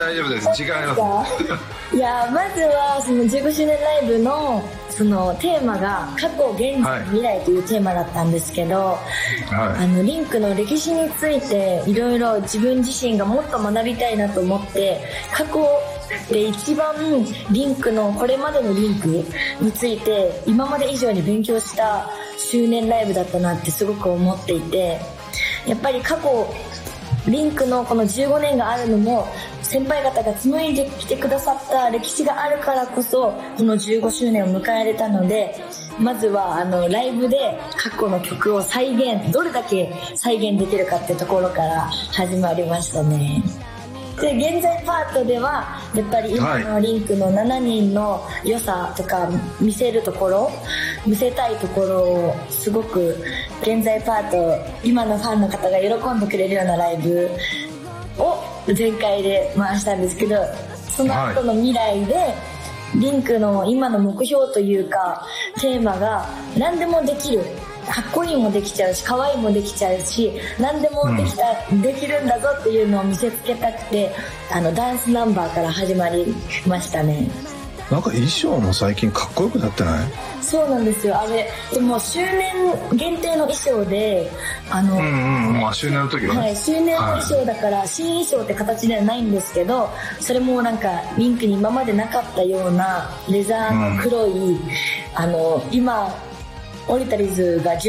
大丈夫です、時間あります。 いや、まずはその15周年ライブのそのテーマが過去、現在、未来というテーマだったんですけど、リンクの歴史についていろいろ自分自身がもっと学びたいなと思って、過去で一番リンクのこれまでのリンクについて今まで以上に勉強した周年ライブだったなってすごく思っていて、やっぱり過去リンクのこの15年があるのも先輩方が紡いできてくださった歴史があるからこそこの15周年を迎えれたので、まずはライブで過去の曲をどれだけ再現できるかってところから始まりましたね。で、現在パートではやっぱり今のリンクの7人の良さとか見せたいところをすごく現在パート、今のファンの方が喜んでくれるようなライブを前回で回したんですけど、その後の未来でリンクの今の目標というかテーマが何でもできる、かっこいいもできちゃうし可愛いもできちゃうし何でもできるんだぞっていうのを見せつけたくて、ダンスナンバーから始まりましたね。 なんか衣装も最近かっこよくなってない？ そうなんですよ。でも周年限定の衣装でまあ周年の時はね、 はい、周年の衣装だから新衣装って形ではないんですけど、それもなんかリンクに今までなかったようなレザーの黒い、今オリタリーズが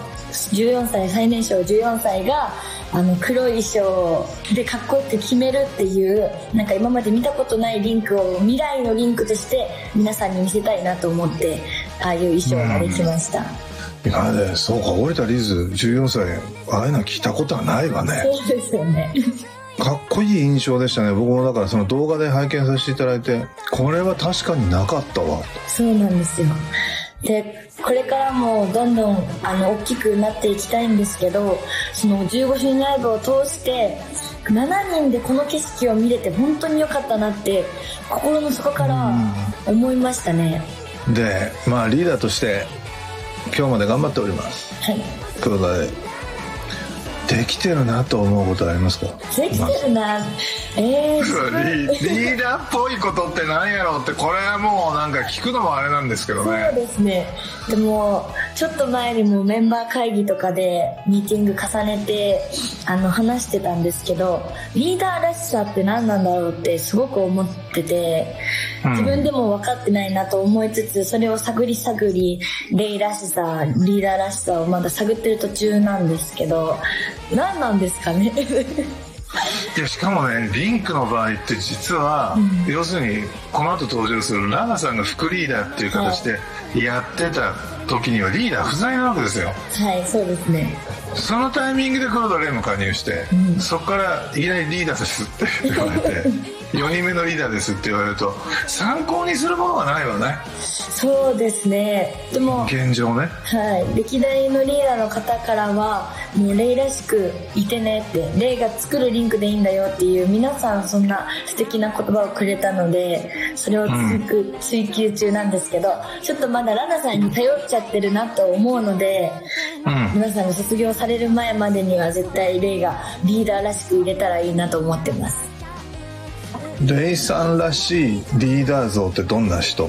14歳、最年少14歳が黒い衣装でかっこよく決めるっていう、なんか今まで見たことないリンクを未来のリンクとして皆さんに見せたいなと思って、ああいう衣装ができました。 今までそうか、オリタリーズ14歳ああいうの聞いたことはないわね。 そうですよね。 かっこいい印象でしたね。僕もだからその動画で拝見させていただいて、これは確かになかったわ。 そうなんですよ。で、これからもどんどん大きくなっていきたいんですけど、その15周年ライブを通して7人でこの景色を見れて本当に良かったなって心の底から思いましたね。 で、まあリーダーとして今日まで頑張っております。 はい。 黒田できてるなと思うことありますか？ できてるな、 リーダーっぽいことって何やろうって、これはもうなんか聞くのもあれなんですけどね。 そうですね。でもちょっと前にもメンバー会議とかでミーティング重ねて話してたんですけど、リーダーらしさって何なんだろうってすごく思ってて、自分でも分かってないなと思いつつ、それを探りレイらしさ、リーダーらしさをまだ探ってる途中なんですけど、何なんですかね。 いや、しかもね、リンクの場合って実は、要するにこの後登場するラナさんが副リーダーっていう形でやってた時にはリーダー不在なわけですよ。 はい、そうですね。 そのタイミングで黒田レイも加入して、そこからいきなりリーダーですって言われて4人目のリーダーですって言われると参考にするものがないわね。 そうですね。でも現状ね、 はい、歴代のリーダーの方からはもうレイらしくいてねって、レイが作るリンクでいいんだよっていう皆さんそんな素敵な言葉をくれたので、それを追求中なんですけど、ちょっとまだラナさんに頼っちゃってるなと思うので、皆さんが卒業される前までには絶対レイがリーダーらしく入れたらいいなと思ってます。 レイさんらしいリーダー像ってどんな人？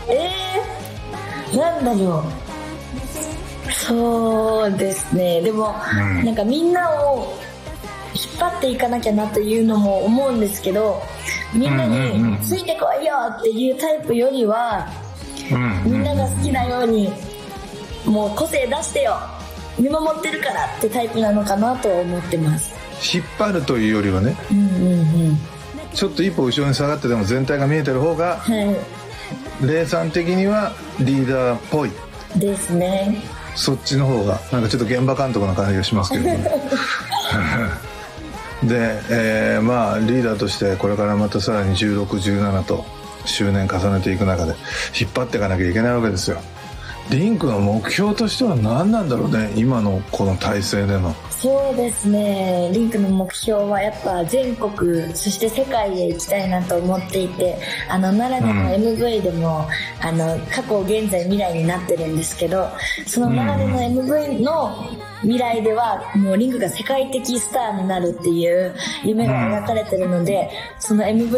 なんだろう。そうですね。でも、なんかみんなを引っ張っていかなきゃなというのも思うんですけど、みんなについてこいよっていうタイプよりは、みんなが好きなようにもう個性出してよ、見守ってるからってタイプなのかなと思ってます。 引っ張るというよりはね、ちょっと一歩後ろに下がってでも全体が見えてる方が、レイさん的にはリーダーっぽいですね。 そっちの方がなんかちょっと現場監督な感じがしますけどで、まあリーダーとしてこれからまたさらに16、17と周年重ねていく中で引っ張っていかなきゃいけないわけですよ。 リンクの目標としては何なんだろうね、今のこの体制での。 そうですね、リンクの目標はやっぱ全国そして世界へ行きたいなと思っていて、奈良での MV でも、過去現在未来になってるんですけど、その奈良での MV の未来ではもうリンクが世界的スターになるっていう夢が描かれてるので、その MV